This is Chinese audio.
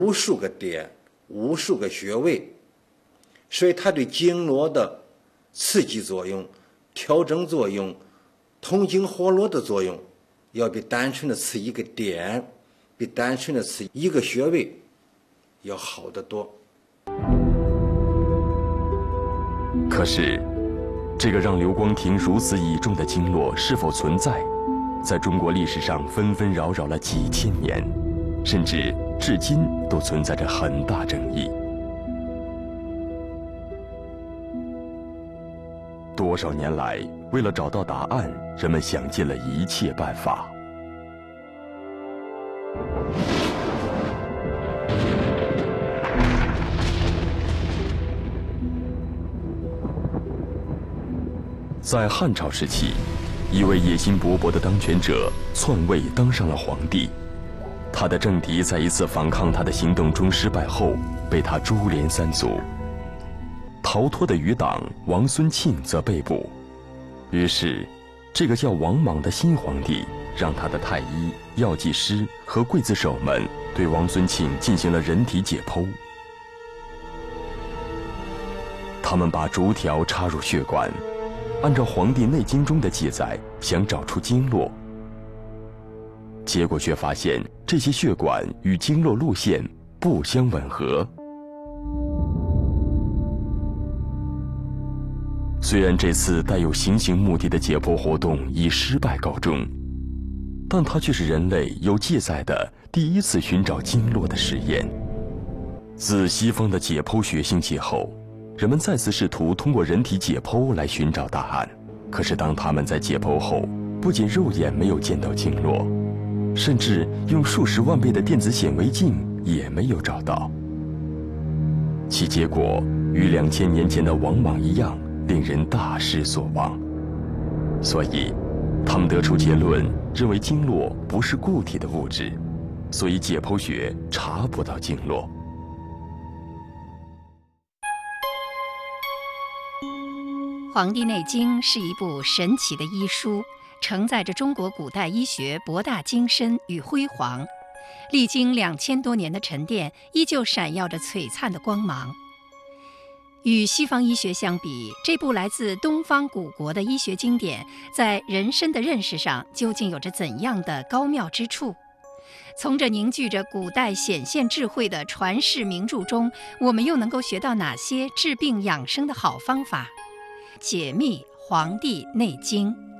无数个点，无数个穴位，所以它对经络的刺激作用、调整作用、通经活络的作用，要比单纯的刺一个点，比单纯的刺一个穴位要好得多。 可是，这个让刘光庭如此倚重的经络是否存在，在中国历史上纷纷扰扰了几千年，甚至至今都存在着很大争议。多少年来，为了找到答案，人们想尽了一切办法。在汉朝时期，一位野心勃勃的当权者篡位当上了皇帝，他的政敌在一次反抗他的行动中失败后，被他株连三族。逃脱的余党王孙庆则被捕，于是，这个叫王莽的新皇帝让他的太医、药剂师和刽子手们对王孙庆进行了人体解剖。他们把竹条插入血管，按照《黄帝内经》中的记载，想找出经络，结果却发现这些血管与经络路线不相吻合。虽然这次带有行刑目的的解剖活动以失败告终，但它却是人类有记载的第一次寻找经络的实验。自西方的解剖学兴起后，人们再次试图通过人体解剖来寻找答案。可是当他们在解剖后，不仅肉眼没有见到经络，甚至用数十万倍的电子显微镜也没有找到。其结果与2000年前的王莽一样，令人大失所望。所以他们得出结论，认为经络不是固体的物质，所以解剖学查不到经络。 《黄帝内经》是一部神奇的医书，承载着中国古代医学博大精深与辉煌，历经2000多年的沉淀，依旧闪耀着璀璨的光芒。与西方医学相比，这部来自东方古国的医学经典，在人身的认识上究竟有着怎样的高妙之处？从这凝聚着古代显现智慧的传世名著中，我们又能够学到哪些治病养生的好方法？解密《黄帝内经》。